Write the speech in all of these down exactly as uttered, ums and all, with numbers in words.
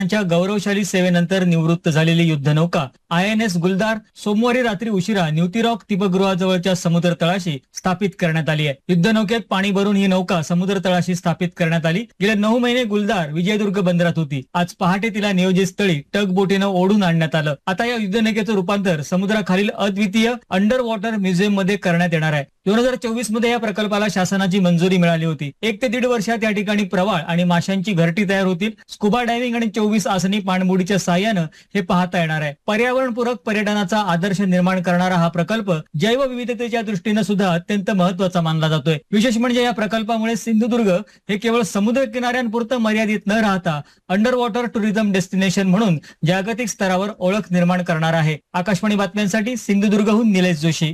च्या गौरवशाली सेवेनंतर निवृत्त झालेली युद्धनौका आय एन एस गुलदार सोमवारी रात्री उशिरा न्यूतिरॉक दीपगृहाजवळच्या समुद्र तळाशी स्थापित करण्यात आली आहे. युद्धनौकेत पाणी भरून ही नौका समुद्र तळाशी स्थापित करण्यात आली. गेल्या नऊ महिने गुलदार विजयदुर्ग बंदरात होती. आज पहाटे तिला नियोजित स्थळी टग बोटीनं ओढून आणण्यात आलं. आता या युद्धनौकेचं रूपांतर समुद्राखालील अद्वितीय अंडर वॉटर म्युझियम मध्ये करण्यात येणार आहे. दोन हजार चोवीस मध्ये या प्रकल्पाला शासनाची मंजुरी मिळाली होती. एक ते दीड वर्षात या ठिकाणी प्रवाळ आणि माशांची घरटी तयार होतील. स्कुबा डायव्हिंग आणि चोवीस आसनी पाणबुडीच्या साह्यानं हे पाहता येणार आहे. पर्यावरणपूरक पर्यटनाचा आदर्श निर्माण करणारा हा प्रकल्प जैवविविधतेच्या दृष्टीने सुद्धा अत्यंत महत्वाचा मानला जातोय. विशेष म्हणजे या प्रकल्पामुळे सिंधुदुर्ग हे केवळ समुद्र किनाऱ्यांपुरतं मर्यादित न राहता अंडर वॉटर टुरिझम डेस्टिनेशन म्हणून जागतिक स्तरावर ओळख निर्माण करणार आहे. आकाशवाणी बातम्यांसाठी सिंधुदुर्गहून निलेश जोशी.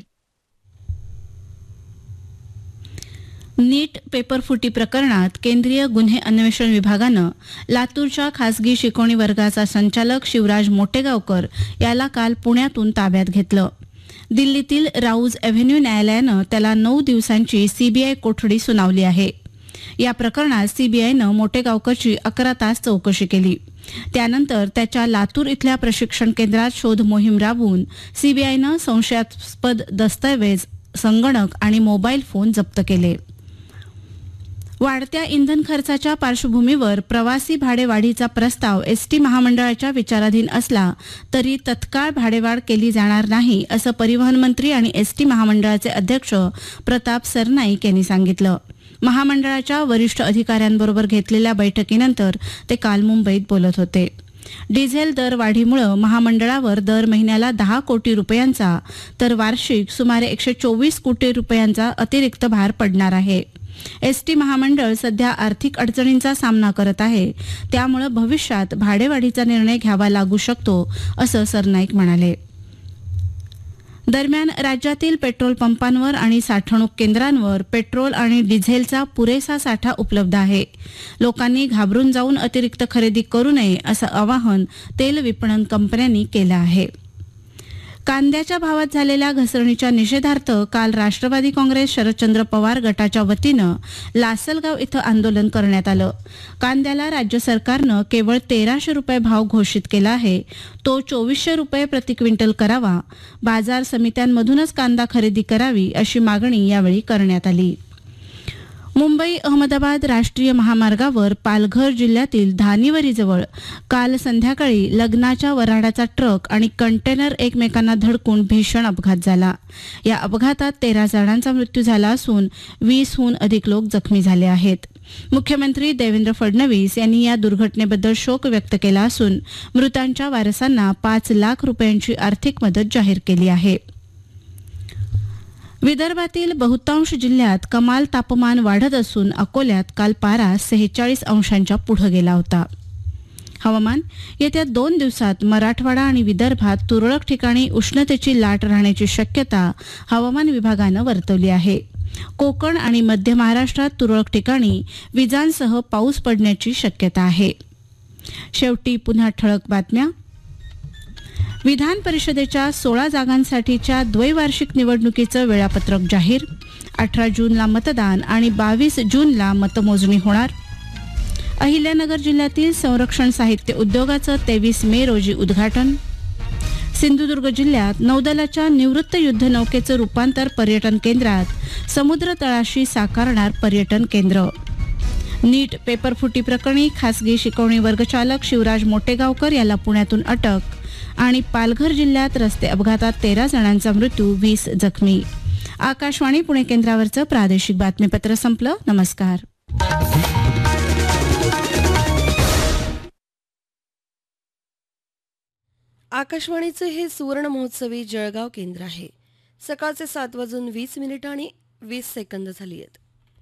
नीट पेपर फुटी प्रकरणात केंद्रीय गुन्हे अन्वेषण विभागानं लातूरच्या खासगी शिकवणी वर्गाचा संचालक शिवराज मोटेगावकर याला काल पुण्यातून ताब्यात घेतलं. दिल्लीतील राऊज एव्हेन्यू न्यायालयानं त्याला नऊ दिवसांची सीबीआय कोठडी सुनावली आहे. या प्रकरणात सीबीआयनं मोटेगावकरची अकरा तास चौकशी केली. त्यानंतर त्याच्या लातूर इथल्या प्रशिक्षण केंद्रात शोध मोहीम राबवून सीबीआयनं संशयास्पद दस्तऐवज, संगणक आणि मोबाईल फोन जप्त केले. वाढत्या इंधन खर्चाच्या पार्श्वभूमीवर प्रवासी भाडेवाढीचा प्रस्ताव एसटी महामंडळाच्या विचाराधीन असला तरी तत्काळ भाडेवाढ केली जाणार नाही असं परिवहन मंत्री आणि एसटी महामंडळाचे अध्यक्ष प्रताप सरनाईक यांनी सांगितलं. महामंडळाच्या वरिष्ठ अधिकाऱ्यांबरोबर घेतलेल्या बैठकीनंतर ते काल मुंबईत बोलत होते. डिझेल दरवाढीमुळे महामंडळावर दर महिन्याला दहा कोटी रुपयांचा तर वार्षिक सुमारे एकशे चोवीस कोटी रुपयांचा अतिरिक्त भार पडणार आहे. एसटी महामंडळ सध्या आर्थिक अडचणींचा सामना करत आहे, त्यामुळे भविष्यात भाडेवाढीचा निर्णय घ्यावा लागू शकतो असं सरनाईक म्हणाले. दरम्यान राज्यातील पेट्रोल पंपांवर आणि साठवणूक केंद्रांवर पेट्रोल आणि डिझेलचा पुरेसा साठा उपलब्ध आहे. लोकांनी घाबरून जाऊन अतिरिक्त खरेदी करू नये असं आवाहन तेल विपणन कंपन्यांनी केलं आहे. कांद्याच्या भावात झालेल्या घसरणीच्या निषेधार्थ काल राष्ट्रवादी काँग्रेस शरदचंद्र पवार गटाच्या वतीनं लासलगाव इथं आंदोलन करण्यात आलं. कांद्याला राज्य सरकारनं केवळ तेराशे रुपये भाव घोषित केला आहे, तो चोवीसशे रुपये प्रति क्विंटल करावा, बाजार समित्यांमधूनच कांदा खरेदी करावी अशी मागणी यावेळी करण्यात आली. मुंबई अहमदाबाद राष्ट्रीय महामार्गावर पालघर जिल्ह्यातील धानिवरीजवळ काल संध्याकाळी लग्नाच्या वऱ्हाडाचा ट्रक आणि कंटेनर एकमेकांना धडकून भीषण अपघात झाला. या अपघातात तेरा जणांचा मृत्यू झाला असून वीसहून अधिक लोक जखमी झाले आहेत. मुख्यमंत्री देवेंद्र फडणवीस यांनी या दुर्घटनेबद्दल शोक व्यक्त केला असून मृतांच्या वारसांना पाच लाख रुपयांची आर्थिक मदत जाहीर केली आहे. विदर्भातील बहुतांश जिल्ह्यात कमाल तापमान वाढत असून अकोल्यात काल पारा सेहेचाळीस अंशांच्या पुढे गेला होता. हवामान. येत्या दोन दिवसात मराठवाडा आणि विदर्भात तुरळक ठिकाणी उष्णतेची लाट राहण्याची शक्यता हवामान विभागानं वर्तवली आहे. कोकण आणि मध्य महाराष्ट्रात तुरळक ठिकाणी विजांसह पाऊस पडण्याची शक्यता आहे. शेवटी पुन्हा ठळक बातम्या. विधान परिषदेच्या सोळा जागांसाठीच्या द्वैवार्षिक निवडणुकीचं वेळापत्रक जाहीर. अठरा जूनला मतदान आणि बावीस जूनला मतमोजणी होणार. अहिल्यानगर जिल्ह्यातील संरक्षण साहित्य उद्योगाचं तेवीस मे रोजी उद्घाटन. सिंधुदुर्ग जिल्ह्यात नौदलाच्या निवृत्त युद्धनौकेचं रूपांतर पर्यटन केंद्रात समुद्र तळाशी साकारणार पर्यटन केंद्र. नीट पेपरफुटी प्रकरणी खासगी शिकवणी वर्गचालक शिवराज मोटेगावकर याला पुण्यातून अटक. आणि पालघर जिल्ह्यात रस्ते अपघातात तेरा जणांचा मृत्यू, वीस जखमी. आकाशवाणी पुणे केंद्रावरचं प्रादेशिक बातमीपत्र संपलं. नमस्कार. आकाशवाणीचे हे सुवर्ण महोत्सवी जळगाव केंद्र आहे. सकाळचे सात वाजून वीस मिनिट आणि वीस सेकंद झाली आहेत.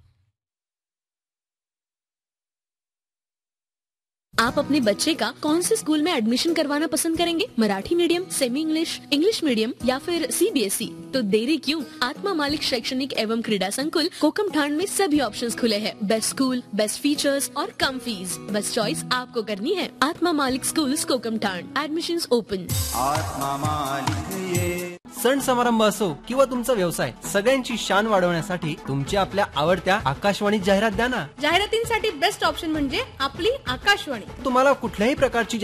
आप अपने बच्चे का कौन से स्कूल में एडमिशन करवाना पसंद करेंगे? Marathi medium, semi English, English medium या फिर सीबीएसई? तो देरी क्यों? आत्मा मालिक शैक्षणिक एवं क्रीड़ा संकुल कोकमठाण में सभी ऑप्शंस खुले हैं. बेस्ट स्कूल, बेस्ट फीचर्स और कम फीस. बस चॉइस आपको करनी है. आत्मा मालिक स्कूल कोकमठाण. Admissions open. आत्मा मालिक ये सण समारंभ असो किंवा तुमचा व्यवसाय, सगळ्यांची शान वाढवण्यासाठी तुमच्या आपल्या आवडत्या आकाशवाणी जाहिरात द्या ना. जाहिरातींसाठी बेस्ट ऑप्शन म्हणजे आपली आकाशवाणी. तुम्हाला कुठल्याही प्रकारची